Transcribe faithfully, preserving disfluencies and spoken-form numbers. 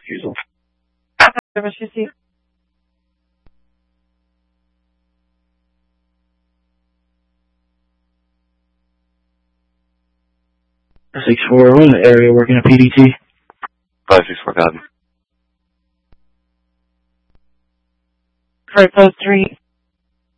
refusal. Service received. six four one, area working at P D T. five six four, copy. Freight post three.